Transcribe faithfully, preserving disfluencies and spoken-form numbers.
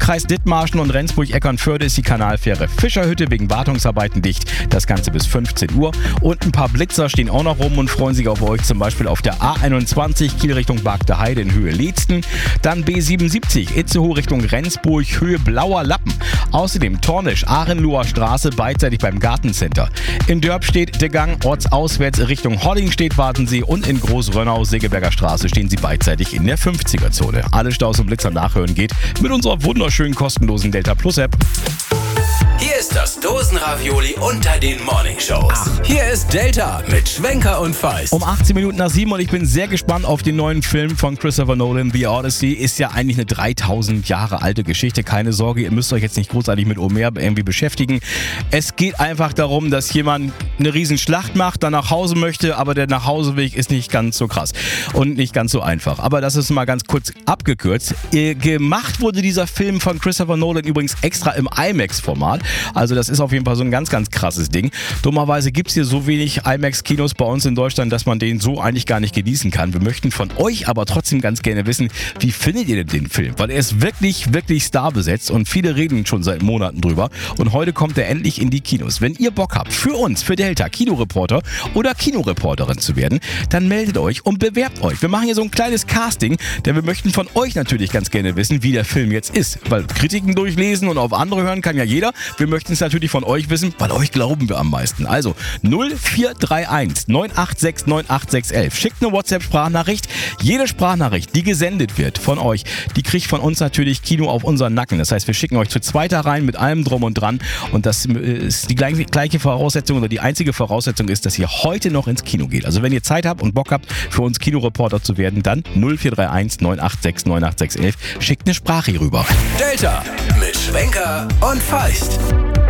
Kreis Dithmarschen und Rendsburg-Eckernförde ist die Kanalfähre Fischerhütte wegen Wartungsarbeiten dicht. Das Ganze bis fünfzehn Uhr. Und ein paar Blitzer stehen auch noch rum und freuen sich auf euch, zum Beispiel auf der A einundzwanzig Kiel Richtung Bagde Heide in Höhe Leetzen. Dann B siebenundsiebzig Itzehoe Richtung Rendsburg, Höhe Blauer Lappen. Außerdem Tornisch, Ahrenloher Straße, beidseitig beim Gartencenter. In Dörpstedt der Gang ortsauswärts Richtung Hollingstedt warten sie und in Großrönnau, Segeberger Straße stehen sie beidseitig in der fünfziger-Zone. Alle Staus und Blitzer nachhören geht mit unserer wunderschönen kostenlosen Delta Plus App. Hier ist das Dosenravioli unter den Morningshows. Ach. Hier ist Delta mit Schwenker und Feist. Um achtzehn Minuten nach sieben und ich bin sehr gespannt auf den neuen Film von Christopher Nolan, The Odyssey. Ist ja eigentlich eine dreitausend Jahre alte Geschichte. Keine Sorge, ihr müsst euch jetzt nicht großartig mit Homer irgendwie beschäftigen. Es geht einfach darum, dass jemand eine Riesenschlacht macht, dann nach Hause möchte, aber der Nachhauseweg ist nicht ganz so krass und nicht ganz so einfach. Aber das ist mal ganz kurz abgekürzt. Gemacht wurde dieser Film von Christopher Nolan übrigens extra im IMAX-Format. Also das ist auf jeden Fall so ein ganz, ganz krasses Ding. Dummerweise gibt es hier so wenig IMAX-Kinos bei uns in Deutschland, dass man den so eigentlich gar nicht genießen kann. Wir möchten von euch aber trotzdem ganz gerne wissen, wie findet ihr denn den Film? Weil er ist wirklich, wirklich starbesetzt und viele reden schon seit Monaten drüber. Und heute kommt er endlich in die Kinos. Wenn ihr Bock habt, für uns, für Delta, Kinoreporter oder Kinoreporterin zu werden, dann meldet euch und bewerbt euch. Wir machen hier so ein kleines Casting, denn wir möchten von euch natürlich ganz gerne wissen, wie der Film jetzt ist. Weil Kritiken durchlesen und auf andere hören kann ja jeder. Wir möchten es natürlich von euch wissen, weil euch glauben wir am meisten. Also null vier drei eins neun acht sechs neun acht sechs eins eins. Schickt eine WhatsApp-Sprachnachricht. Jede Sprachnachricht, die gesendet wird von euch, die kriegt von uns natürlich Kino auf unseren Nacken. Das heißt, wir schicken euch zu zweiter rein mit allem drum und dran. Und das ist die gleiche, gleiche Voraussetzung oder die einzige Voraussetzung ist, dass ihr heute noch ins Kino geht. Also wenn ihr Zeit habt und Bock habt, für uns Kinoreporter zu werden, dann null vier drei eins neun acht sechs neun acht sechs eins eins. Schickt eine Sprache rüber. Delta mit Schwenker und Feist.